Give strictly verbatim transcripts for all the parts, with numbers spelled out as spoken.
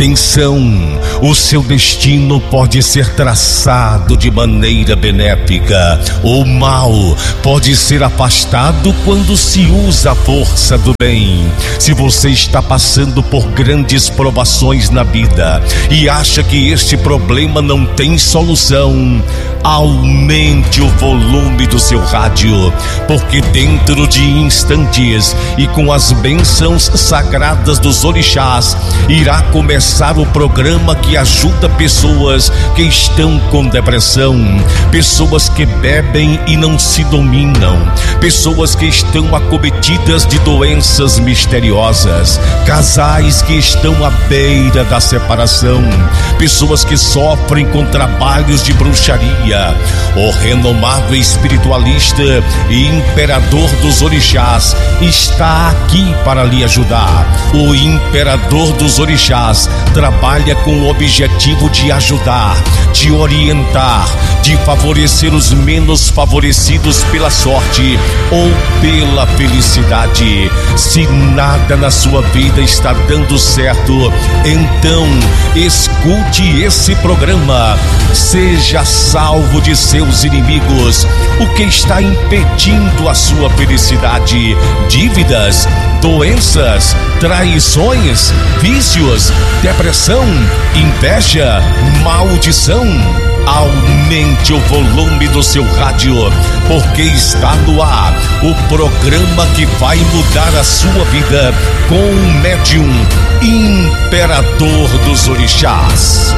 Atenção, o seu destino pode ser traçado de maneira benéfica. O mal pode ser afastado quando se usa a força do bem. Se você está passando por grandes provações na vida e acha que este problema não tem solução, aumente o volume do seu rádio, porque dentro de instantes e com as bênçãos sagradas dos orixás, irá começar o programa que ajuda pessoas que estão com depressão, pessoas que bebem e não se dominam, pessoas que estão acometidas de doenças misteriosas, casais que estão à beira da separação, pessoas que sofrem com trabalhos de bruxaria. O renomado espiritualista e imperador dos orixás está aqui para lhe ajudar. O imperador dos orixás trabalha com o objetivo de ajudar, de orientar, de favorecer os menos favorecidos pela sorte ou pela felicidade. Se nada na sua vida está dando certo, então escute esse programa. Seja salvo de seus inimigos. O que está impedindo a sua felicidade? Dívidas, doenças, traições, vícios, depressão, inveja, maldição. Aumente o volume do seu rádio, porque está no ar o programa que vai mudar a sua vida com o médium Imperador dos Orixás.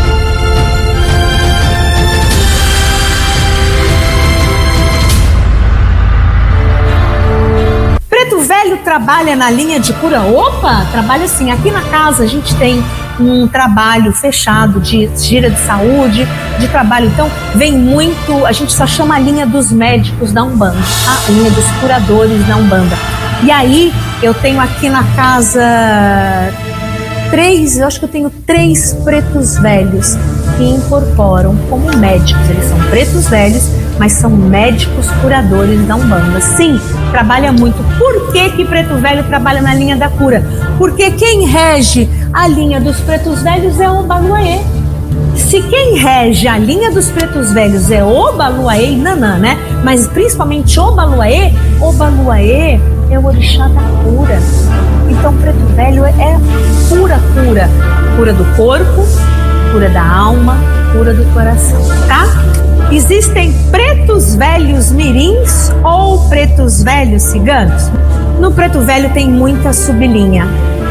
Preto Velho trabalha na linha de cura. Opa, trabalha assim. Aqui na casa a gente tem um trabalho fechado de gira de saúde, de trabalho. Então vem muito, a gente só chama a linha dos médicos da Umbanda, tá? A linha dos curadores da Umbanda. E aí eu tenho aqui na casa três, eu acho que eu tenho três pretos velhos que incorporam como médicos. Eles são pretos velhos, mas são médicos curadores da Umbanda. Sim, trabalha muito. Por que que preto velho trabalha na linha da cura? Porque quem rege a linha dos pretos velhos é o Obaluaê. Se quem rege a linha dos pretos velhos é Obaluaê e Nanã, né? Mas principalmente Obaluaê, Obaluaê é o orixá da cura. Então preto velho é pura cura. Cura do corpo, cura da alma, cura do coração, tá? Existem pretos velhos mirins ou pretos velhos ciganos? No preto velho tem muita sublinha.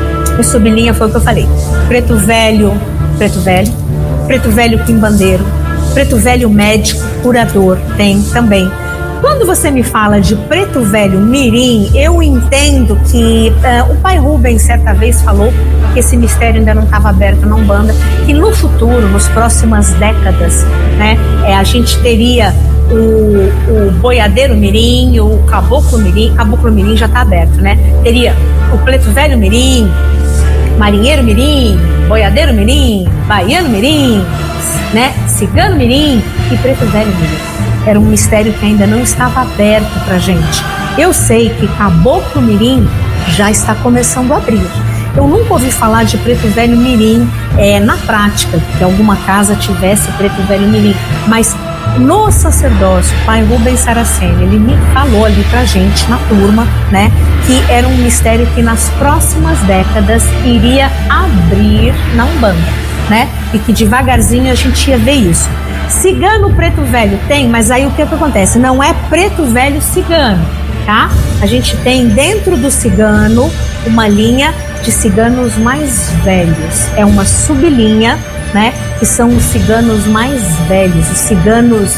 A sublinha foi o que eu falei. Preto velho, preto velho, preto velho quimbandeiro, preto velho médico, curador, tem também. Quando você me fala de preto velho mirim, eu entendo que uh, o pai Rubens certa vez falou que esse mistério ainda não estava aberto na Umbanda, que no futuro, nas próximas décadas, né, é, a gente teria o, o boiadeiro mirim, o caboclo mirim. Caboclo mirim já está aberto, né? Teria o preto velho mirim, marinheiro mirim, boiadeiro mirim, baiano mirim, né, cigano mirim e preto velho mirim. Era um mistério que ainda não estava aberto pra gente. Eu sei que caboclo mirim já está começando a abrir. Eu nunca ouvi falar de preto velho mirim é, na prática, que alguma casa tivesse preto velho mirim, mas no sacerdócio, o pai Rubens Saraceni, ele me falou ali pra gente na turma, né, que era um mistério que nas próximas décadas iria abrir na Umbanda, né, e que devagarzinho a gente ia ver isso. Cigano preto velho tem, mas aí o que, que acontece? Não é preto velho cigano, tá? A gente tem dentro do cigano uma linha de ciganos mais velhos. É uma sublinha, né? Que são os ciganos mais velhos, os ciganos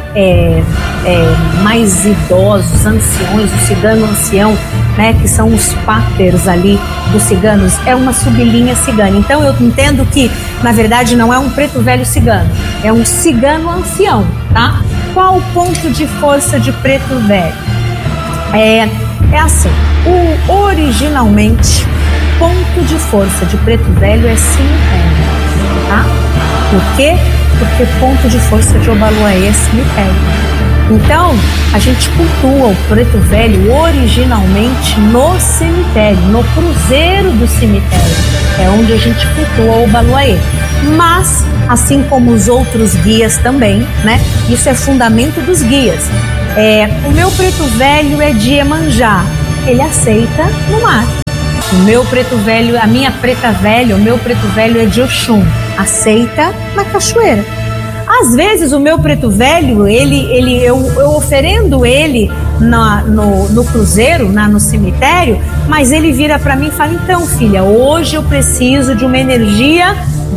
é, é, mais idosos, anciões, o cigano ancião, né? Que são os páters ali dos ciganos. É uma sublinha cigana. Então eu entendo que, na verdade, não é um preto velho cigano, é um cigano ancião, tá? Qual o ponto de força de preto velho? É, é assim, o, originalmente, ponto de força de preto velho é cemitério, tá? Por quê? Porque ponto de força de Obaluaê é cemitério. Então, a gente cultua o preto velho originalmente no cemitério, no cruzeiro do cemitério. é onde a gente cultua o Baluayê. Mas, assim como os outros guias também, né? Isso é fundamento dos guias. É, o meu preto velho é de Iemanjá, ele aceita no mar. O meu preto velho, a minha preta velha, o meu preto velho é de Oxum, aceita na cachoeira. Às vezes o meu preto velho, ele, ele, eu, eu oferendo ele na, no, no cruzeiro, na, no cemitério, mas ele vira para mim e fala: então, filha, hoje eu preciso de uma energia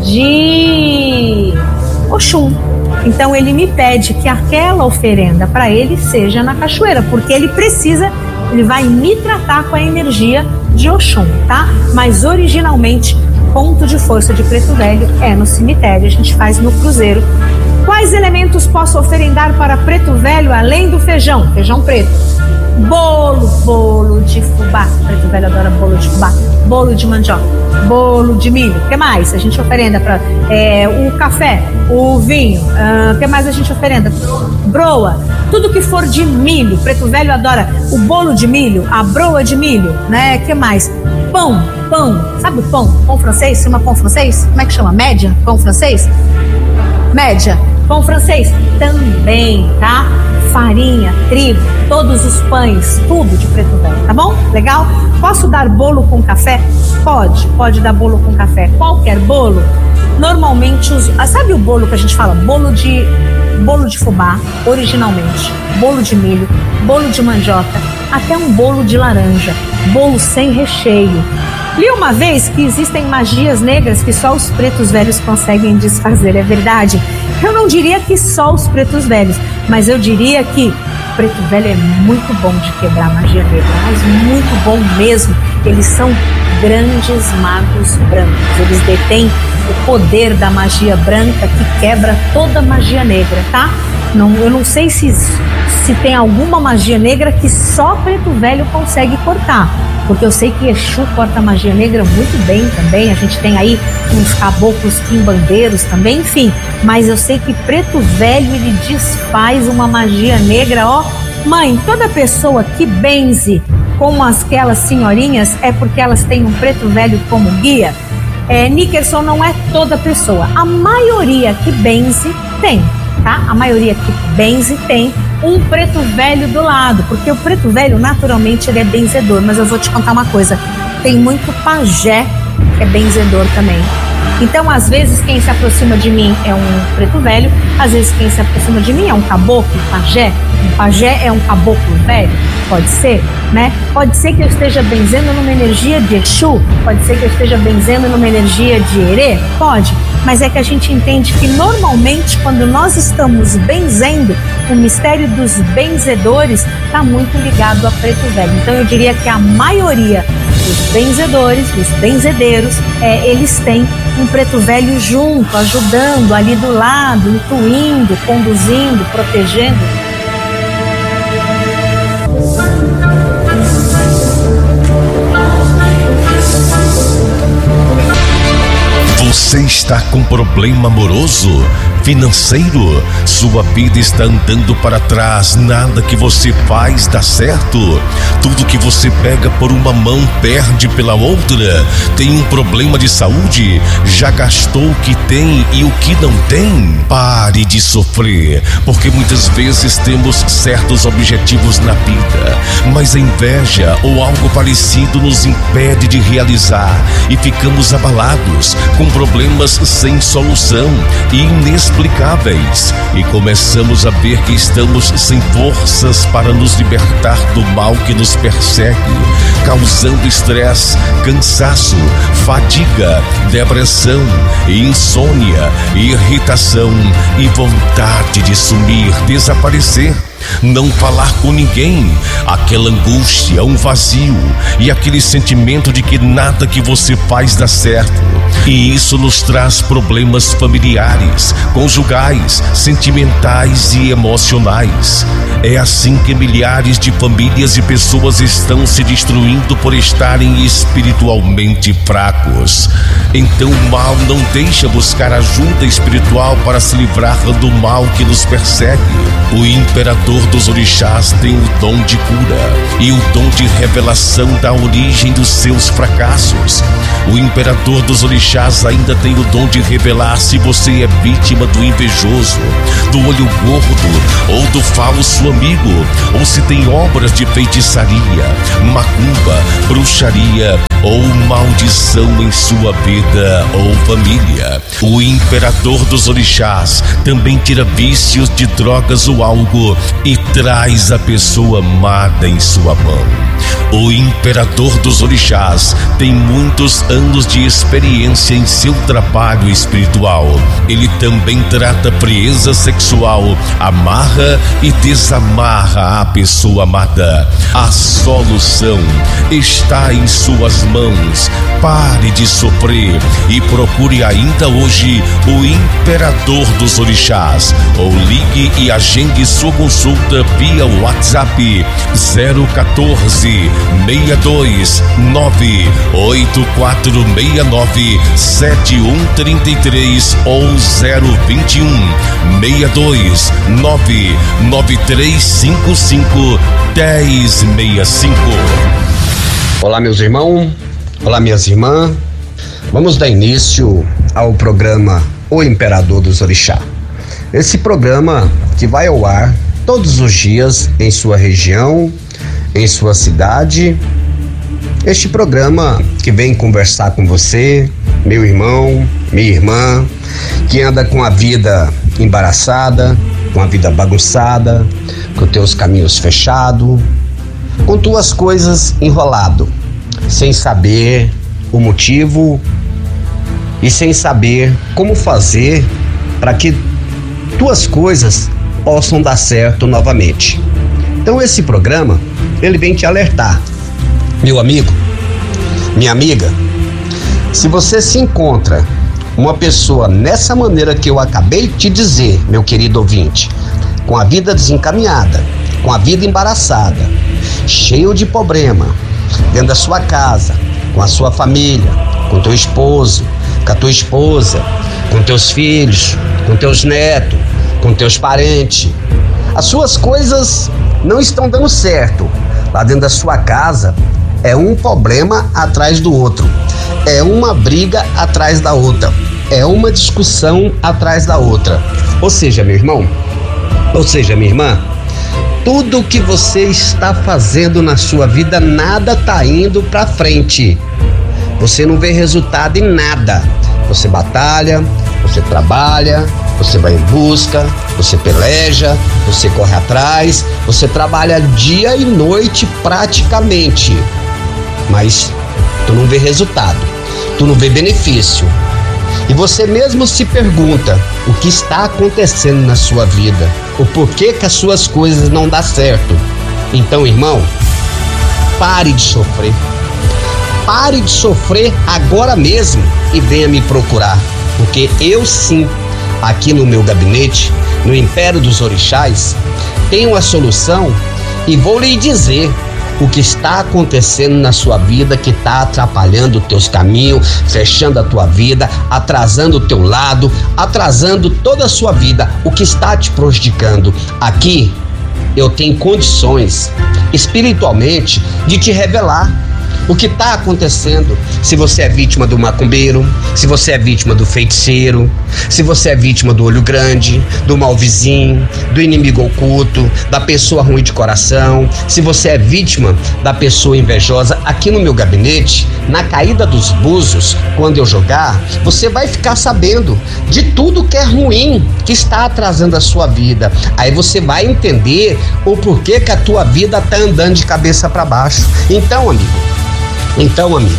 de Oxum. Então ele me pede que aquela oferenda para ele seja na cachoeira, porque ele precisa, ele vai me tratar com a energia de Oxum, tá? Mas originalmente, ponto de força de preto velho é no cemitério, a gente faz no cruzeiro. Quais elementos posso oferendar para preto velho além do feijão? Feijão preto. Bolo, bolo de fubá. Preto velho adora bolo de fubá. Bolo de mandioca, bolo de milho. O que mais? A gente oferenda para é, o café, o vinho. O uh, que mais a gente oferenda? Broa. Tudo que for de milho. Preto velho adora o bolo de milho, a broa de milho, né? O que mais? Pão, pão. Sabe o pão? Pão francês? Chama pão francês? Como é que chama? Média? Pão francês? Média. Pão francês também, tá? Farinha, trigo, todos os pães, tudo de preto velho, tá bom? Legal? Posso dar bolo com café? Pode, pode dar bolo com café. Qualquer bolo. Normalmente, os, sabe o bolo que a gente fala? Bolo de, bolo de fubá, originalmente. Bolo de milho, bolo de mandioca, até um bolo de laranja. Bolo sem recheio. Li uma vez que existem magias negras que só os pretos velhos conseguem desfazer, é verdade? Eu não diria que só os pretos velhos, mas eu diria que o preto velho é muito bom de quebrar magia negra, mas muito bom mesmo. Eles são grandes magos brancos, eles detêm o poder da magia branca que quebra toda magia negra, tá? Não, eu não sei se, se tem alguma magia negra que só preto velho consegue cortar, porque eu sei que Exu corta magia negra muito bem também. A gente tem aí uns caboclos quimbandeiros também, enfim, mas eu sei que preto velho ele desfaz uma magia negra, ó. Mãe, toda pessoa que benze como aquelas senhorinhas é porque elas têm um preto velho como guia. É, Nickerson, não é toda pessoa, a maioria que benze tem, tá? A maioria que benze tem um preto velho do lado, porque o preto velho naturalmente ele é benzedor, mas eu vou te contar uma coisa, tem muito pajé que é benzedor também. Então, às vezes, quem se aproxima de mim é um preto velho, às vezes quem se aproxima de mim é um caboclo, um pajé. Um pajé é um caboclo velho, pode ser, né? Pode ser que eu esteja benzendo numa energia de Exu, pode ser que eu esteja benzendo numa energia de Herê, pode. Mas é que a gente entende que normalmente quando nós estamos benzendo, o mistério dos benzedores está muito ligado a preto velho. Então eu diria que a maioria dos benzedores, dos benzedeiros, é, eles têm um preto velho junto, ajudando ali do lado, intuindo, conduzindo, protegendo. Você está com problema amoroso, financeiro? Sua vida está andando para trás, nada que você faz dá certo. Tudo que você pega por uma mão perde pela outra. Tem um problema de saúde? Já gastou o que tem e o que não tem? Pare de sofrer, porque muitas vezes temos certos objetivos na vida, mas a inveja ou algo parecido nos impede de realizar e ficamos abalados com problemas sem solução e inexplicáveis, e começamos a ver que estamos sem forças para nos libertar do mal que nos persegue, causando estresse, cansaço, fadiga, depressão, insônia, irritação e vontade de sumir, desaparecer. Não falar com ninguém, aquela angústia, um vazio e aquele sentimento de que nada que você faz dá certo. E isso nos traz problemas familiares, conjugais, sentimentais e emocionais. É assim que milhares de famílias e pessoas estão se destruindo por estarem espiritualmente fracos. Então o mal não deixa buscar ajuda espiritual para se livrar do mal que nos persegue. O imperador dos orixás tem o dom de cura e o dom de revelação da origem dos seus fracassos. O imperador dos orixás ainda tem o dom de revelar se você é vítima do invejoso, do olho gordo ou do falso amigo, ou se tem obras de feitiçaria, macumba, bruxaria ou maldição em sua vida ou família. O imperador dos orixás também tira vícios de drogas ou algo e traz a pessoa amada em sua mão. O imperador dos orixás tem muitos anos de experiência em seu trabalho espiritual. Ele também trata frieza sexual, amarra e desamarra a pessoa amada. A solução está em suas mãos. Pare de sofrer e procure ainda hoje o imperador dos orixás, ou ligue e agende sua consulta via WhatsApp zero quatorze, seis dois nove, oito quatro seis nove, sete um três três ou zero vinte e um, seis dois nove, nove três cinco cinco, um zero seis cinco. Olá, meus irmãos, olá, minhas irmãs. Vamos dar início ao programa O Imperador dos Orixás. Esse programa que vai ao ar todos os dias em sua região, em sua cidade. Este programa que vem conversar com você, meu irmão, minha irmã, que anda com a vida embaraçada, com a vida bagunçada, com teus caminhos fechados, com tuas coisas enrolado, sem saber o motivo e sem saber como fazer para que tuas coisas possam dar certo novamente. Então esse programa, ele vem te alertar, meu amigo, minha amiga. Se você se encontra uma pessoa nessa maneira que eu acabei de te dizer, meu querido ouvinte, com a vida desencaminhada, com a vida embaraçada, cheio de problema, dentro da sua casa, com a sua família, com teu esposo, com a tua esposa, com teus filhos, com teus netos, com teus parentes, as suas coisas não estão dando certo. Lá dentro da sua casa é um problema atrás do outro, é uma briga atrás da outra, é uma discussão atrás da outra. Ou seja, meu irmão, ou seja, minha irmã, tudo que você está fazendo na sua vida, nada está indo para frente. Você não vê resultado em nada. Você batalha, você trabalha, você vai em busca, você peleja, você corre atrás, você trabalha dia e noite praticamente, mas tu não vê resultado, tu não vê benefício. E você mesmo se pergunta o que está acontecendo na sua vida, o porquê que as suas coisas não dão certo. Então, irmão, pare de sofrer. Pare de sofrer agora mesmo e venha me procurar, porque eu sim, aqui no meu gabinete, no Império dos Orixás, tenho a solução e vou lhe dizer o que está acontecendo na sua vida, que está atrapalhando os teus caminhos, fechando a tua vida, atrasando o teu lado, atrasando toda a sua vida, o que está te prejudicando. Aqui eu tenho condições espiritualmente de te revelar o que está acontecendo. Se você é vítima do macumbeiro, se você é vítima do feiticeiro, se você é vítima do olho grande, do mau vizinho, do inimigo oculto, da pessoa ruim de coração, se você é vítima da pessoa invejosa, aqui no meu gabinete, na caída dos búzios, quando eu jogar, você vai ficar sabendo de tudo que é ruim, que está atrasando a sua vida. Aí você vai entender o porquê que a tua vida está andando de cabeça para baixo. Então, amigo, Então, amiga,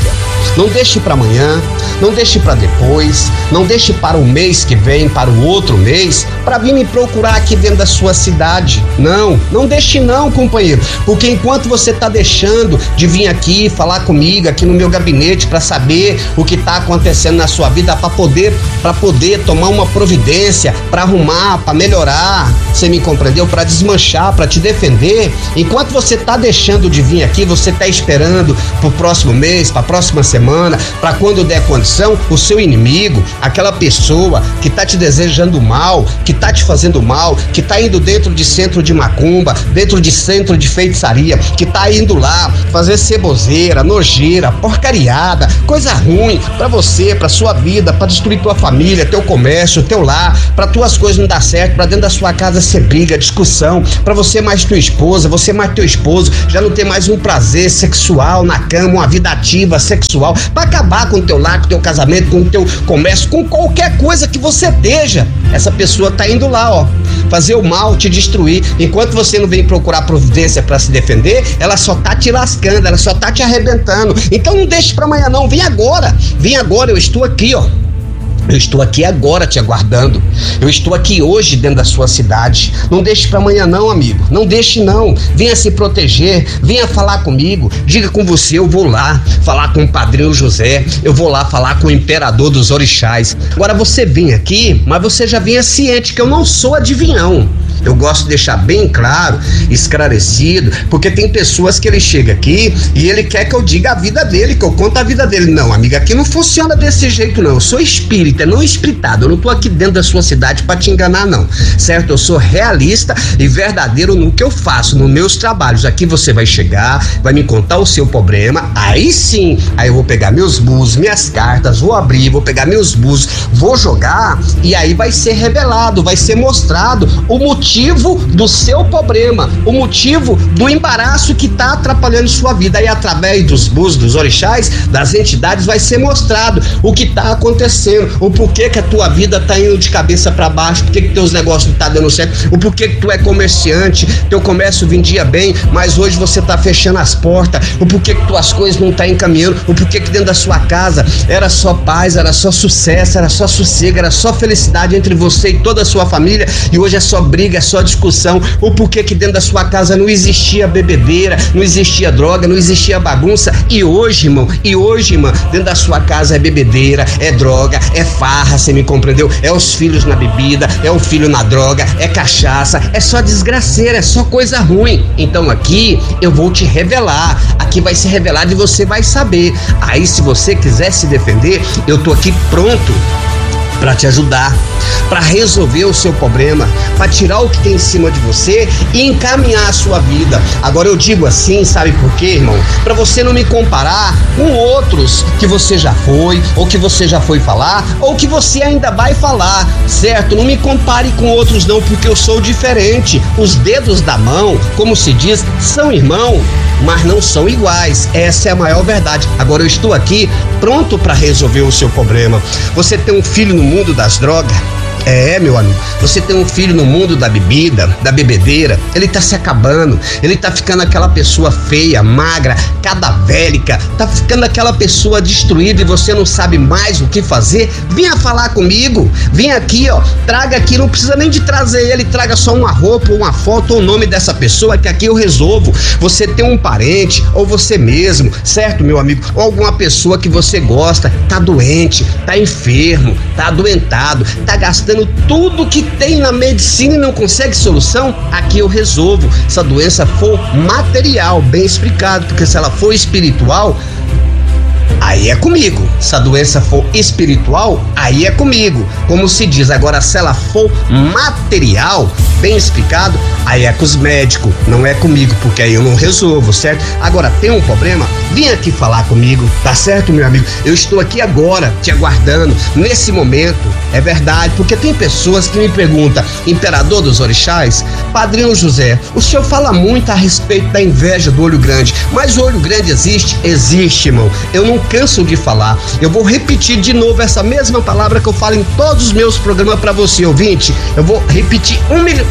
Não deixe para amanhã, não deixe para depois, não deixe para o mês que vem, para o outro mês, para vir me procurar aqui dentro da sua cidade. Não, não deixe não, companheiro, porque enquanto você tá deixando de vir aqui falar comigo aqui no meu gabinete para saber o que tá acontecendo na sua vida, para poder, para poder tomar uma providência, para arrumar, para melhorar, você me compreendeu? Para desmanchar, para te defender, enquanto você tá deixando de vir aqui, você tá esperando pro próximo mês, pra próxima semana, para quando der condição, o seu inimigo, aquela pessoa que tá te desejando mal, que tá te fazendo mal, que tá indo dentro de centro de macumba, dentro de centro de feitiçaria, que tá indo lá fazer ceboseira, nojeira, porcariada, coisa ruim pra você, pra sua vida, pra destruir tua família, teu comércio, teu lar, pra tuas coisas não dar certo, pra dentro da sua casa ser briga, discussão, pra você mais tua esposa, você mais teu esposo, já não ter mais um prazer sexual na cama, uma vida ativa sexual, pra acabar com o teu lar, com o teu casamento, com o teu comércio, com qualquer coisa que você esteja. Essa pessoa tá indo lá, ó, fazer o mal, te destruir. Enquanto você não vem procurar providência pra se defender, ela só tá te lascando, ela só tá te arrebentando. Então não deixe pra amanhã não, vem agora, vem agora, eu estou aqui, ó. Eu estou aqui agora te aguardando. Eu estou aqui hoje dentro da sua cidade. Não deixe para amanhã não, amigo. Não deixe não. Venha se proteger. Venha falar comigo. Diga com você, eu vou lá falar com o Padrinho José. Eu vou lá falar com o Imperador dos Orixás. Agora você vem aqui, mas você já venha ciente que eu não sou adivinhão. Eu gosto de deixar bem claro, esclarecido, porque tem pessoas que ele chega aqui e ele quer que eu diga a vida dele, que eu conte a vida dele. Não, amiga, aqui não funciona desse jeito não. Eu sou espírita, não espiritado. Eu não tô aqui dentro da sua cidade para te enganar não, certo? Eu sou realista e verdadeiro no que eu faço, nos meus trabalhos. Aqui você vai chegar, vai me contar o seu problema, aí sim, aí eu vou pegar meus búzios, minhas cartas, vou abrir, vou pegar meus búzios, vou jogar e aí vai ser revelado, vai ser mostrado o motivo do seu problema, o motivo do embaraço que está atrapalhando sua vida. Aí através dos búzios, dos orixás, das entidades, vai ser mostrado o que está acontecendo, o porquê que a tua vida está indo de cabeça para baixo, porquê que teus negócios não tá dando certo, o porquê que tu é comerciante, teu comércio vendia bem, mas hoje você tá fechando as portas, o porquê que tuas coisas não tá encaminhando, o porquê que dentro da sua casa era só paz, era só sucesso, era só sossego, era só felicidade entre você e toda a sua família, e hoje é só briga, é só discussão, o porquê que dentro da sua casa não existia bebedeira, não existia droga, não existia bagunça, e hoje, irmão, e hoje, irmã, dentro da sua casa é bebedeira, é droga, é farra, você me compreendeu? É os filhos na bebida, é o filho na droga, é cachaça, é só desgraceira, é só coisa ruim. Então aqui eu vou te revelar, aqui vai se revelar e você vai saber. Aí se você quiser se defender, eu tô aqui pronto para te ajudar, para resolver o seu problema, para tirar o que tem em cima de você e encaminhar a sua vida. Agora eu digo assim, sabe por quê, irmão? Para você não me comparar com outros que você já foi, ou que você já foi falar, ou que você ainda vai falar, certo? Não me compare com outros não, porque eu sou diferente. Os dedos da mão, como se diz, são irmão, mas não são iguais. Essa é a maior verdade. Agora eu estou aqui pronto para resolver o seu problema. Você tem um filho no mundo das drogas? É, meu amigo, você tem um filho no mundo da bebida, da bebedeira, ele tá se acabando, ele tá ficando aquela pessoa feia, magra, cadavélica, tá ficando aquela pessoa destruída e você não sabe mais o que fazer. Venha falar comigo, vem aqui, ó, traga aqui, não precisa nem de trazer ele, traga só uma roupa, uma foto ou o nome dessa pessoa que aqui eu resolvo. Você tem um parente, ou você mesmo, certo, meu amigo, ou alguma pessoa que você gosta, tá doente, tá enfermo, tá adoentado, tá gastando tudo que tem na medicina e não consegue solução, aqui eu resolvo. Se a doença for material, bem explicado, porque se ela for espiritual, aí é comigo. Se a doença for espiritual, aí é comigo. Como se diz, agora se ela for material, bem explicado, aí é com os médicos, não é comigo, porque aí eu não resolvo, certo? Agora tem um problema? Vem aqui falar comigo, tá certo, meu amigo? Eu estou aqui agora, te aguardando, nesse momento, é verdade, porque tem pessoas que me perguntam, Imperador dos Orixás, Padrinho José, o senhor fala muito a respeito da inveja do olho grande, mas o olho grande existe? Existe, irmão. Eu não canso de falar. Eu vou repetir de novo essa mesma palavra que eu falo em todos os meus programas para você, ouvinte. Eu vou repetir um milhão.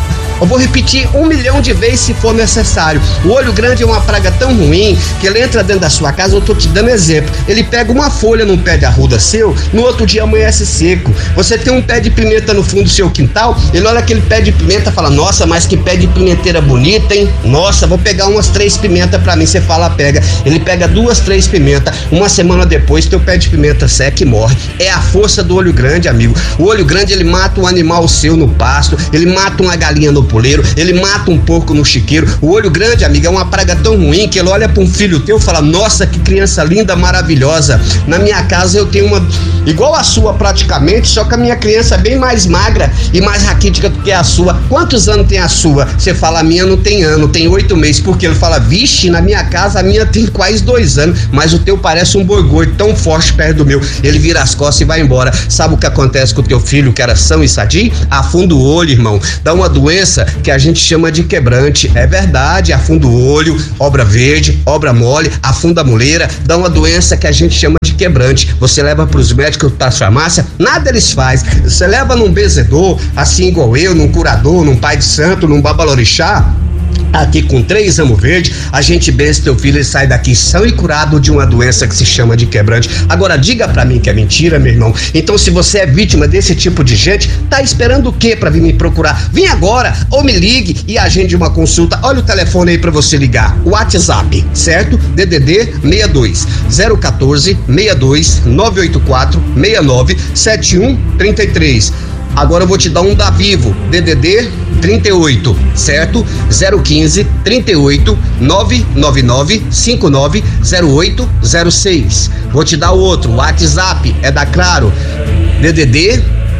Eu vou repetir um milhão de vezes se for necessário. O olho grande é uma praga tão ruim que ele entra dentro da sua casa. Eu tô te dando exemplo. Ele pega uma folha num pé de arruda seu, no outro dia amanhece seco. Você tem um pé de pimenta no fundo do seu quintal, ele olha aquele pé de pimenta e fala: nossa, mas que pé de pimenteira bonita, hein? Nossa, vou pegar umas três pimentas pra mim. Você fala, pega. Ele pega duas, três pimentas. Uma semana depois, teu pé de pimenta seca e morre. É a força do olho grande, amigo. O olho grande, ele mata um animal seu no pasto, ele mata uma galinha no puleiro, ele mata um porco no chiqueiro. O olho grande, amigo, é uma praga tão ruim que ele olha pra um filho teu e fala: nossa, que criança linda, maravilhosa. Na minha casa eu tenho uma igual a sua praticamente, só que a minha criança é bem mais magra e mais raquítica do que a sua. Quantos anos tem a sua? Você fala: a minha não tem ano, tem oito meses. Porque ele fala: vixe, na minha casa a minha tem quase dois anos, mas o teu parece um boi gordo, tão forte perto do meu. Ele vira as costas e vai embora. Sabe o que acontece com o teu filho que era são e sadio? Afunda o olho, irmão. Dá uma doença que a gente chama de quebrante. É verdade, afunda o olho, obra verde, obra mole, afunda a moleira, dá uma doença que a gente chama de quebrante. Você leva pros médicos, pra farmácia, nada eles faz. Você leva num benzedor, assim igual eu, num curador, num pai de santo, num babalorixá, aqui com três ramos verdes, a gente benze teu filho, ele sai daqui são e curado de uma doença que se chama de quebrante. Agora diga pra mim que é mentira, meu irmão. Então, se você é vítima desse tipo de gente, tá esperando o quê pra vir me procurar? Vem agora, ou me ligue e agende uma consulta. Olha o telefone aí pra você ligar, o WhatsApp, certo? D D D seis dois zero um quatro seis dois nove oito quatro seis nove sete um três três. Agora eu vou te dar um da Vivo, D D D trinta e oito, certo? zero um cinco, trinta e oito, nove nove nove, cinco nove zero oito zero seis. Vou te dar o outro, o WhatsApp é da Claro, D D D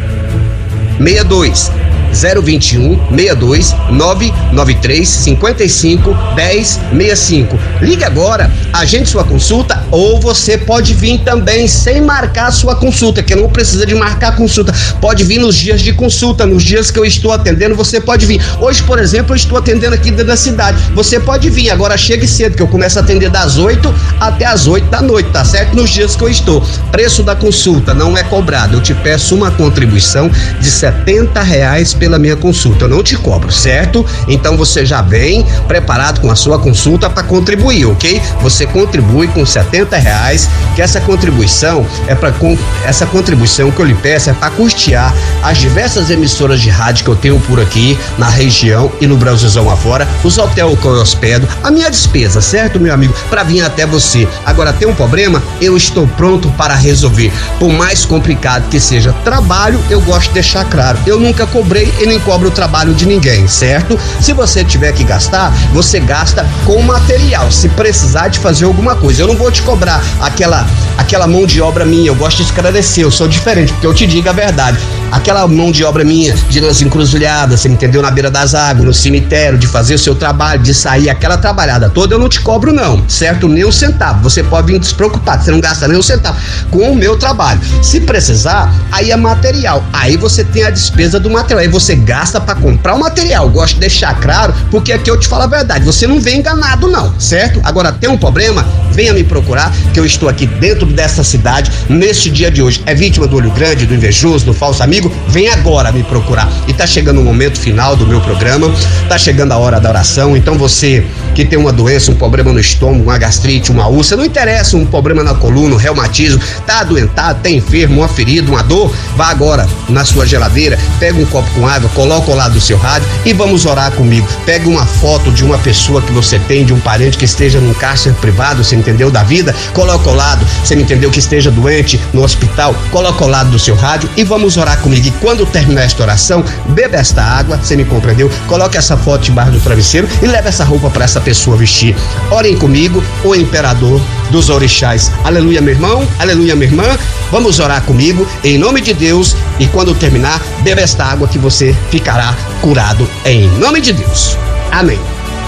seis dois zero dois um seis dois nove nove três cinco cinco um zero seis cinco. Ligue agora, agende sua consulta, ou você pode vir também sem marcar sua consulta, que não precisa de marcar a consulta. Pode vir nos dias de consulta, nos dias que eu estou atendendo, você pode vir. Hoje, por exemplo, eu estou atendendo aqui dentro da cidade. Você pode vir, agora chegue cedo, que eu começo a atender das oito até as oito da noite, tá certo? Nos dias que eu estou. Preço da consulta não é cobrado. Eu te peço uma contribuição de setenta reais pela minha consulta, eu não te cobro, certo? Então você já vem preparado com a sua consulta para contribuir, ok? Você contribui com setenta reais, que essa contribuição é para essa contribuição que eu lhe peço é para custear as diversas emissoras de rádio que eu tenho por aqui na região e no Brasilzão afora, os hotéis que eu hospedo, a minha despesa, certo, meu amigo? Para vir até você. Agora tem um problema, eu estou pronto para resolver. Por mais complicado que seja trabalho, eu gosto de deixar claro, eu nunca cobrei e nem cobra o trabalho de ninguém, certo? Se você tiver que gastar, você gasta com material, se precisar de fazer alguma coisa. Eu não vou te cobrar aquela aquela mão de obra minha, eu gosto de esclarecer, eu sou diferente, porque eu te digo a verdade. Aquela mão de obra minha, de nas encruzilhadas, você entendeu? Na beira das águas, no cemitério, de fazer o seu trabalho, de sair, aquela trabalhada toda, eu não te cobro não, certo? Nem um centavo. Você pode vir despreocupado, você não gasta nem um centavo com o meu trabalho. Se precisar, aí é material, aí você tem a despesa do material, aí você gasta para comprar o material. Gosto de deixar claro, porque aqui eu te falo a verdade, você não vem enganado não, certo? Agora tem um problema, venha me procurar, que eu estou aqui dentro dessa cidade, neste dia de hoje. É vítima do olho grande, do invejoso, do falso amigo? Vem agora me procurar. E tá chegando o momento final do meu programa, tá chegando a hora da oração, então você que tem uma doença, um problema no estômago, uma gastrite, uma úlcera, não interessa, um problema na coluna, um reumatismo, tá adoentado, tá enfermo, uma ferida, uma dor, vá agora na sua geladeira, pega um copo com água, coloca ao lado do seu rádio e vamos orar comigo. Pega uma foto de uma pessoa que você tem, de um parente que esteja num cárcere privado, você entendeu, da vida, coloca ao lado, você me entendeu, que esteja doente no hospital, coloca ao lado do seu rádio e vamos orar comigo. E quando terminar esta oração, beba esta água, você me compreendeu? Coloque essa foto debaixo do travesseiro e leve essa roupa para essa pessoa vestir. Orem comigo, o imperador dos orixás. Aleluia, meu irmão, aleluia, minha irmã. Vamos orar comigo em nome de Deus, e quando terminar, beba esta água que você ficará curado em nome de Deus. Amém.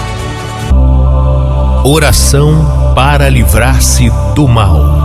Oração para livrar-se do mal.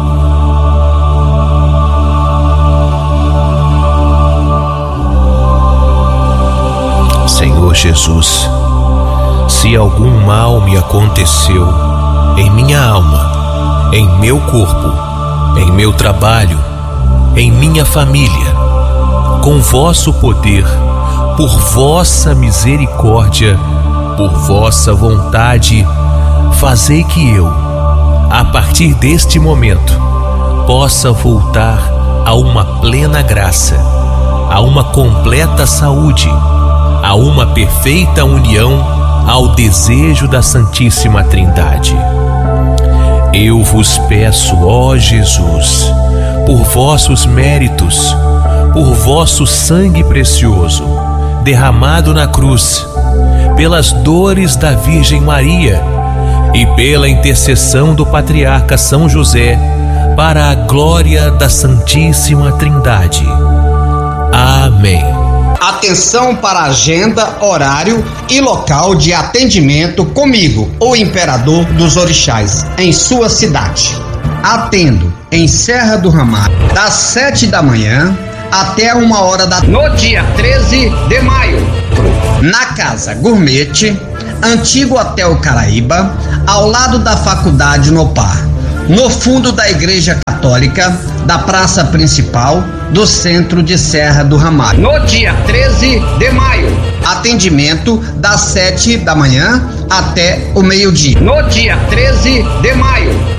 Senhor Jesus, se algum mal me aconteceu em minha alma, em meu corpo, em meu trabalho, em minha família, com vosso poder, por vossa misericórdia, por vossa vontade, fazei que eu, a partir deste momento, possa voltar a uma plena graça, a uma completa saúde, a uma perfeita união ao desejo da Santíssima Trindade. Eu vos peço, ó Jesus, por vossos méritos, por vosso sangue precioso, derramado na cruz, pelas dores da Virgem Maria e pela intercessão do Patriarca São José, para a glória da Santíssima Trindade. Amém. Atenção para a agenda, horário e local de atendimento comigo, o Imperador dos Orixás, em sua cidade. Atendo em Serra do Ramalho, das sete da manhã até uma hora da no dia treze de maio, na Casa Gourmet, Antigo Hotel Caraíba, ao lado da Faculdade Nopar, no fundo da Igreja Católica, da Praça Principal do Centro de Serra do Ramalho. No dia treze de maio, atendimento das sete da manhã até o meio-dia. No dia treze de maio.